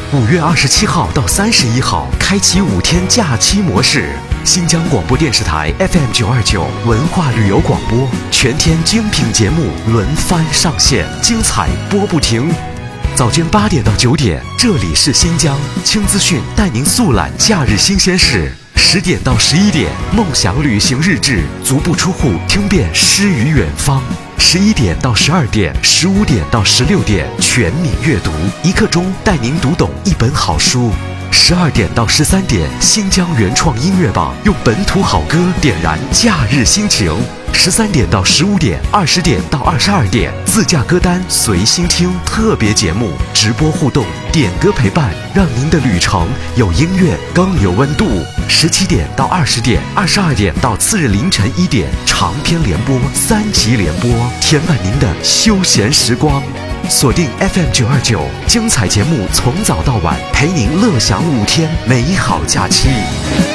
5月27号到31号开启5天假期模式。新疆广播电视台 FM929文化旅游广播，全天精品节目轮番上线，精彩播不停。早间8点到9点，这里是新疆轻资讯，带您速览假日新鲜事。10点到11点，梦想旅行日志，足不出户听遍诗与远方。11点到12点，15点到16点，全民阅读，1刻钟带您读懂一本好书。12点到13点，新疆原创音乐榜，用本土好歌点燃假日心情。13点到15点，20点到22点，自驾歌单随心听，特别节目直播互动，点歌陪伴，让您的旅程有音乐更有温度。17点到20点，22点到次日凌晨1点，长篇联播3集联播，填满您的休闲时光。锁定 FM929，精彩节目从早到晚，陪您乐享5天美好假期。